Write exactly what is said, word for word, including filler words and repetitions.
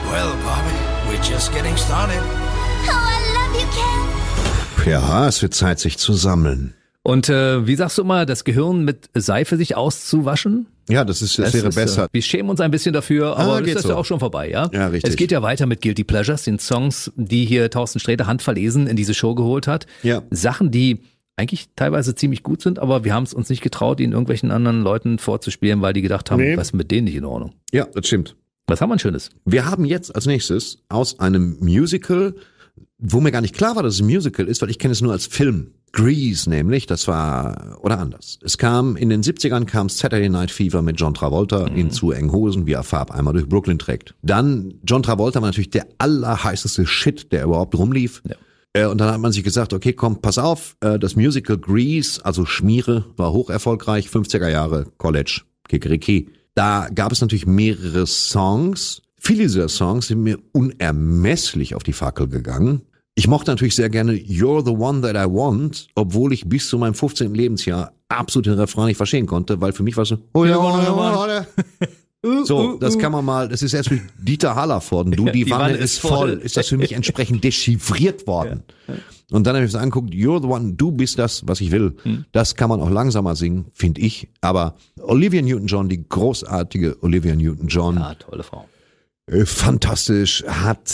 Well, Bobby, we're just getting started. Oh, I love you, Ken. Ja, es wird Zeit, sich zu sammeln. Und äh, wie sagst du mal, das Gehirn mit Seife sich auszuwaschen? Ja, das ist, das, das wäre ist, besser. Äh, wir schämen uns ein bisschen dafür, aber Ah, das geht ist so. ja auch schon vorbei, ja? Ja, richtig. Es geht ja weiter mit Guilty Pleasures, den Songs, die hier Thorsten Sträter handverlesen in diese Show geholt hat. Ja. Sachen, die eigentlich teilweise ziemlich gut sind, aber wir haben es uns nicht getraut, ihn irgendwelchen anderen Leuten vorzuspielen, weil die gedacht haben, Nee. was ist mit denen nicht in Ordnung? Ja, das stimmt. Was haben wir ein Schönes? Wir haben jetzt als nächstes aus einem Musical, wo mir gar nicht klar war, dass es ein Musical ist, weil ich kenne es nur als Film. Grease nämlich, das war, oder anders. Es kam, in den siebzigern kam Saturday Night Fever mit John Travolta mhm. in zu engen Hosen, wie er Farbeimer durch Brooklyn trägt. Dann, John Travolta war natürlich der allerheißeste Shit, der überhaupt rumlief. Ja. Äh, und dann hat man sich gesagt, okay, komm, pass auf, äh, das Musical Grease, also Schmiere, war hoch erfolgreich, fünfziger Jahre, College, Kikeriki. Da gab es natürlich mehrere Songs. Viele dieser Songs sind mir unermesslich auf die Fackel gegangen. Ich mochte natürlich sehr gerne You're the One That I Want, obwohl ich bis zu meinem fünfzehnten Lebensjahr absolut den Refrain nicht verstehen konnte, weil für mich war es so, oh ja, oh ja, so, das kann man mal, das ist erst durch Dieter Hallervorden, du, die, Die Wanne, Wanne ist ist voll, voll. ist das für mich entsprechend dechiffriert worden. Ja. Und dann habe ich es angeguckt, You're the One, du bist das, was ich will. Hm. Das kann man auch langsamer singen, finde ich. Aber Olivia Newton-John, die großartige Olivia Newton-John, Ja, tolle Frau. äh, fantastisch, hat